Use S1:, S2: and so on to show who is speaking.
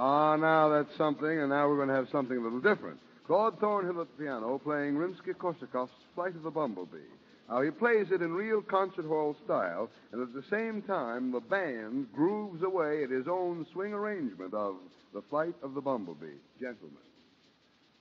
S1: Ah, now that's something, and now we're going to have something a little different. Claude Thornhill at the piano playing Rimsky-Korsakov's Flight of the Bumblebee. Now, he plays it in real concert hall style, and at the same time, the band grooves away at his own swing arrangement of The Flight of the Bumblebee. Gentlemen.